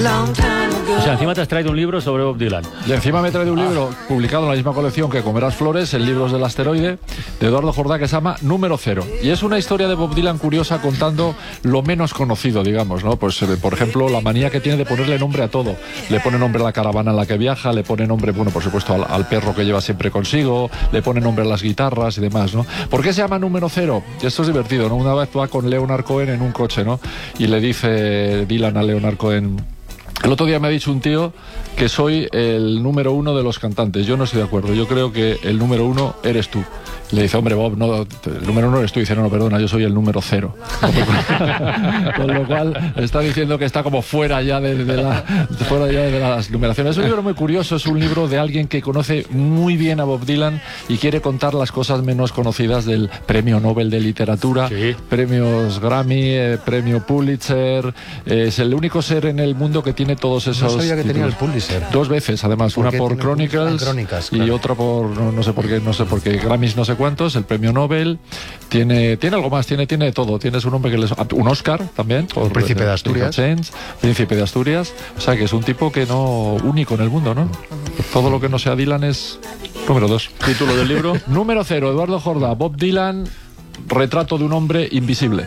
O sea, encima te has traído un libro sobre Bob Dylan. Y encima me he traído un libro publicado en la misma colección que Comerás Flores, en Libros del Asteroide, de Eduardo Jordá, que se llama Número 0. Y es una historia de Bob Dylan curiosa, contando lo menos conocido, digamos, ¿no? Pues, por ejemplo, la manía que tiene de ponerle nombre a todo. Le pone nombre a la caravana en la que viaja, le pone nombre, bueno, por supuesto, al perro que lleva siempre consigo, le pone nombre a las guitarras y demás, ¿no? ¿Por qué se llama Número 0? Esto es divertido, ¿no? Una vez va con Leonard Cohen en un coche, ¿no? Y le dice Dylan a Leonard Cohen: el otro día me ha dicho un tío que soy el número 1 de los cantantes. Yo no estoy de acuerdo. Yo creo que el número 1 eres tú. Le dice: hombre, Bob, no, el número 1 eres tú. Dice: no, perdona, yo soy el número 0. Con lo cual está diciendo que está como fuera ya de las numeraciones. Es un libro muy curioso. Es un libro de alguien que conoce muy bien a Bob Dylan y quiere contar las cosas menos conocidas del Premio Nobel de Literatura, sí, premios Grammy, premio Pulitzer. Es el único ser en el mundo que tiene todos esos. No sabía que tenía el títulos. Pulitzer. 2 veces, además, una por Chronicles, claro. Y otra por no sé por qué, Grammys no sé cuántos, el premio Nobel. Tiene algo más, tiene todo. Tiene su nombre, un Oscar también por Príncipe de Asturias. Príncipe de Asturias. O sea, que es un tipo que no único en el mundo, ¿no? Todo lo que no sea Dylan es número 2. ¿Título del libro? Número 0, Eduardo Jordá, Bob Dylan, retrato de un hombre invisible.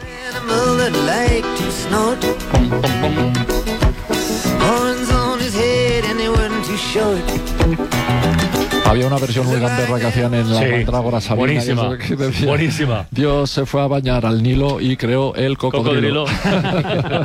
Había una versión muy gamberra que hacían en la Mandrágora Sabina. Buenísima, Que decía: buenísima. Dios se fue a bañar al Nilo y creó el cocodrilo.